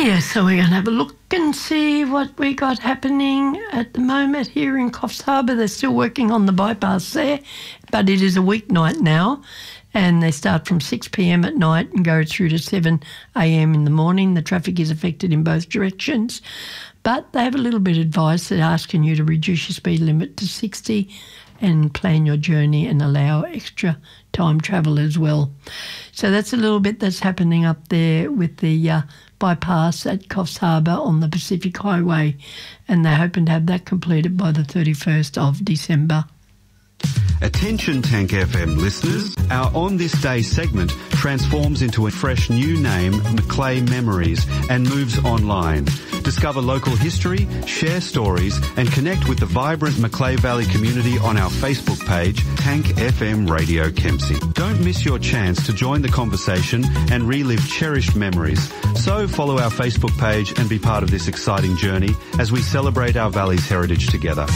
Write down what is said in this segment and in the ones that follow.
Yeah, so we're going to have a look and see what we got happening at the moment here in Coffs Harbour. They're still working on the bypass there, but it is a weeknight now, and they start from 6 p.m. at night and go through to 7 a.m. in the morning. The traffic is affected in both directions, but they have a little bit of advice. They're asking you to reduce your speed limit to 60 and plan your journey and allow extra time travel as well. So that's a little bit that's happening up there with the bypass at Coffs Harbour on the Pacific Highway, and they're hoping to have that completed by the 31st of December. Attention Tank FM listeners, our On This Day segment transforms into a fresh new name, Macleay Memories, and moves online. Discover local history, share stories, and connect with the vibrant Macleay Valley community on our Facebook page, Tank FM Radio Kempsey. Don't miss your chance to join the conversation and relive cherished memories. So follow our Facebook page and be part of this exciting journey as we celebrate our valley's heritage together.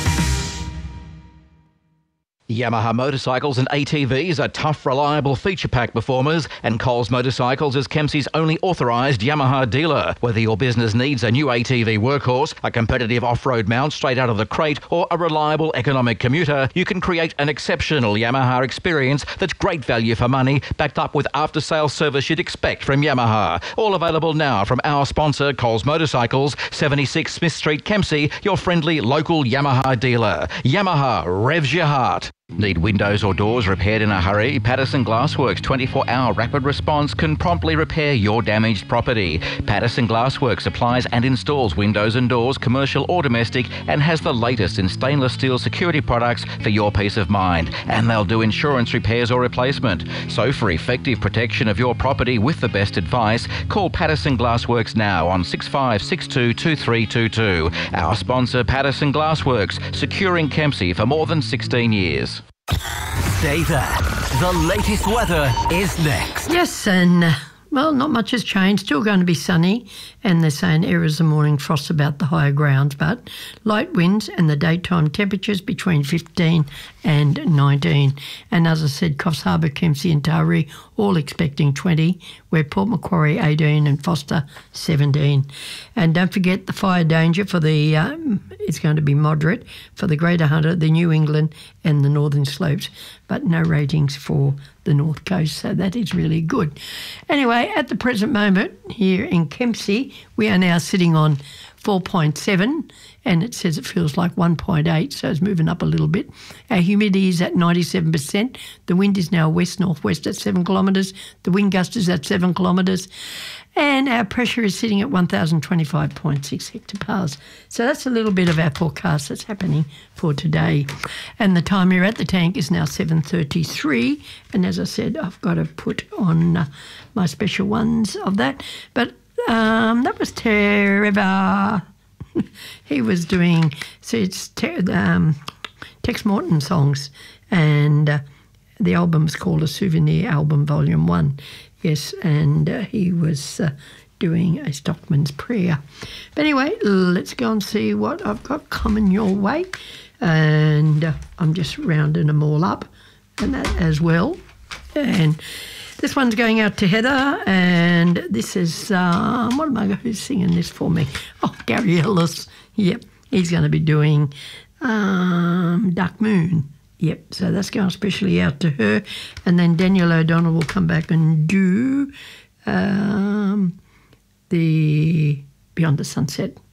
Yamaha motorcycles and ATVs are tough, reliable, feature-packed performers, and Coles Motorcycles is Kempsey's only authorised Yamaha dealer. Whether your business needs a new ATV workhorse, a competitive off-road mount straight out of the crate, or a reliable economic commuter, you can create an exceptional Yamaha experience that's great value for money, backed up with after-sales service you'd expect from Yamaha. All available now from our sponsor, Coles Motorcycles, 76 Smith Street, Kempsey, your friendly local Yamaha dealer. Yamaha revs your heart. Need windows or doors repaired in a hurry? Patterson Glassworks 24-hour rapid response can promptly repair your damaged property. Patterson Glassworks supplies and installs windows and doors, commercial or domestic, and has the latest in stainless steel security products for your peace of mind. And they'll do insurance repairs or replacement. So for effective protection of your property with the best advice, call Patterson Glassworks now on 6562 2322. Our sponsor, Patterson Glassworks, securing Kempsey for more than 16 years. Stay there. The latest weather is next. Yes, and well, not much has changed. Still going to be sunny, and they're saying areas of morning frost about the higher grounds, but light winds and the daytime temperatures between 15 and 19. And as I said, Coffs Harbour, Kempsey and Taree all expecting 20, where Port Macquarie 18 and Foster 17. And don't forget the fire danger for the, it's going to be moderate for the Greater Hunter, the New England and the Northern Slopes, but no ratings for the North Coast, so that is really good. Anyway, at the present moment here in Kempsey, we are now sitting on 4.7, and it says it feels like 1.8, so it's moving up a little bit. Our humidity is at 97%. The wind is now west-northwest at 7 kilometres. The wind gust is at 7 kilometres. And our pressure is sitting at 1,025.6 hectopascals. So that's a little bit of our forecast that's happening for today. And the time here at the tank is now 7:33. And as I said, I've got to put on my special ones of that. But that was Trevor. He was doing, so it's Tex Morton songs, and the album's called A Souvenir Album Volume 1. Yes, and he was doing a Stockman's Prayer. But anyway, let's go and see what I've got coming your way. And I'm just rounding them all up and that as well. And this one's going out to Heather, and this is, who's singing this for me? Oh, Gary Ellis. Yep, he's going to be doing Dark Moon. Yep, so that's going especially out to her. And then Daniel O'Donnell will come back and do the Beyond the Sunset.